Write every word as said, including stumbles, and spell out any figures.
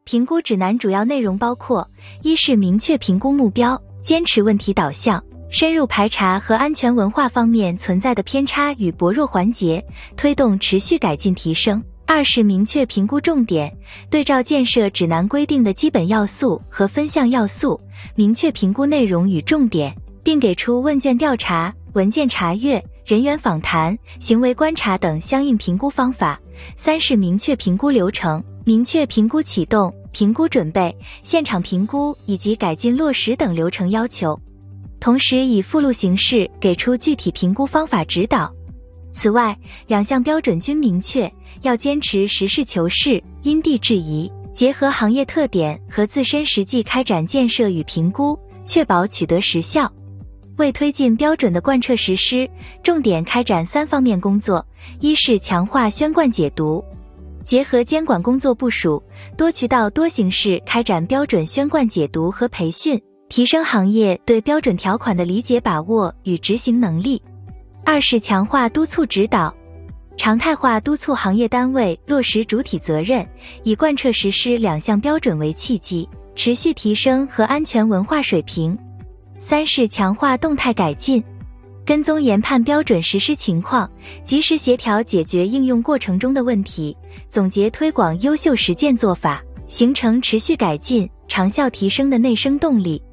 评估指南主要内容包括：一是明确评估目标，坚持问题导向，深入排查和安全文化方面存在的偏差与薄弱环节，推动持续改进提升；二是明确评估重点，对照建设指南规定的基本要素和分项要素，明确评估内容与重点，并给出问卷调查、文件查阅、人员访谈、行为观察等相应评估方法；三是明确评估流程，明确评估启动、评估准备、现场评估以及改进落实等流程要求，同时以附录形式给出具体评估方法指导。此外，两项标准均明确，要坚持实事求是、因地制宜，结合行业特点和自身实际开展建设与评估，确保取得实效。为推进标准的贯彻实施，重点开展三方面工作：一是强化宣贯解读，结合监管工作部署，多渠道多形式开展标准宣贯解读和培训，提升行业对标准条款的理解把握与执行能力；二是强化督促指导，常态化督促行业单位落实主体责任，以贯彻实施两项标准为契机，持续提升和安全文化水平；三是强化动态改进，跟踪研判标准实施情况，及时协调解决应用过程中的问题，总结推广优秀实践做法，形成持续改进、长效提升的内生动力。